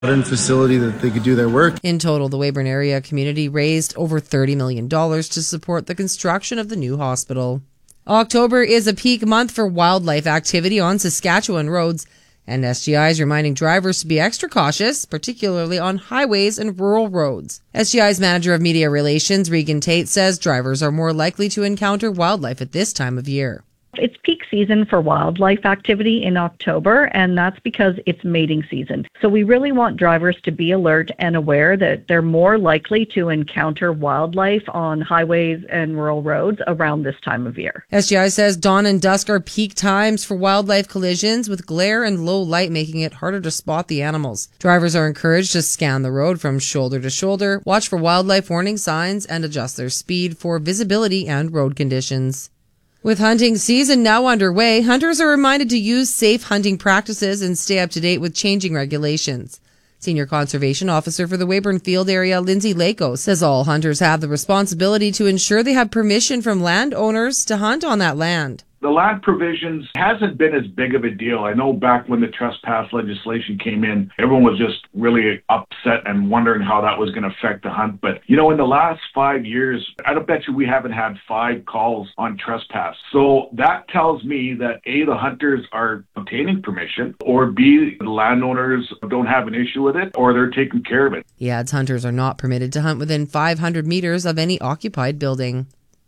modern facility that they could do their work. In total, the Weyburn area community raised over $30 million to support the construction of the new hospital. October is a peak month for wildlife activity on Saskatchewan roads, and SGI is reminding drivers to be extra cautious, particularly on highways and rural roads. SGI's Manager of Media Relations, Regan Tate, says drivers are more likely to encounter wildlife at this time of year. It's peak season for wildlife activity in October, and that's because it's mating season. So we really want drivers to be alert and aware that they're more likely to encounter wildlife on highways and rural roads around this time of year. SGI says dawn and dusk are peak times for wildlife collisions, with glare and low light making it harder to spot the animals. Drivers are encouraged to scan the road from shoulder to shoulder, watch for wildlife warning signs, and adjust their speed for visibility and road conditions. With hunting season now underway, hunters are reminded to use safe hunting practices and stay up to date with changing regulations. Senior Conservation Officer for the Weyburn Field area, Lindsay Lako, says all hunters have the responsibility to ensure they have permission from landowners to hunt on that land. The land provisions hasn't been as big of a deal. I know back when the trespass legislation came in, everyone was just really upset and wondering how that was going to affect the hunt. But, in the last 5 years, I don't bet you we haven't had 5 calls on trespass. So that tells me that A, the hunters are obtaining permission, or B, the landowners don't have an issue with it, or they're taking care of it. He adds hunters are not permitted to hunt within 500 meters of any occupied building.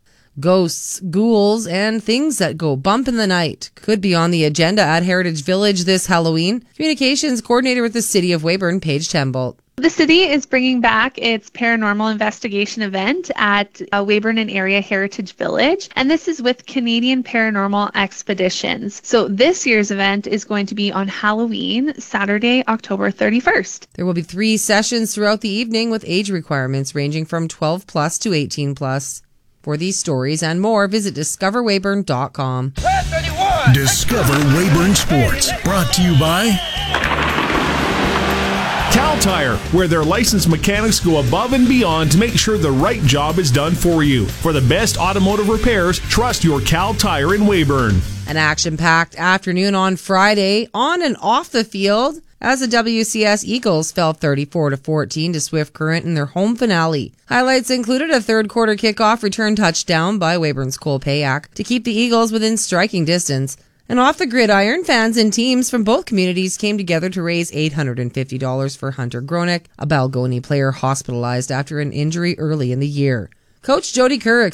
Ghosts, ghouls, and things that go bump in the night could be on the agenda at Heritage Village this Halloween. Communications coordinator with the City of Weyburn, Paige Tembolt. The city is bringing back its paranormal investigation event at Weyburn and Area Heritage Village, and this is with Canadian Paranormal Expeditions. So this year's event is going to be on Halloween, Saturday, October 31st. There will be 3 sessions throughout the evening with age requirements ranging from 12 plus to 18 plus. For these stories and more, visit discoverweyburn.com. Discover Weyburn Sports, brought to you by Cal Tire, where their licensed mechanics go above and beyond to make sure the right job is done for you. For the best automotive repairs, trust your Cal Tire in Weyburn. An action-packed afternoon on Friday, on and off the field, as the WCS Eagles fell 34-14 to Swift Current in their home finale. Highlights included a third-quarter kickoff return touchdown by Weyburn's Cole Payak to keep the Eagles within striking distance. And off the gridiron, fans and teams from both communities came together to raise $850 for Hunter Gronick, a Balgoni player hospitalized after an injury early in the year. Coach Jody Kerr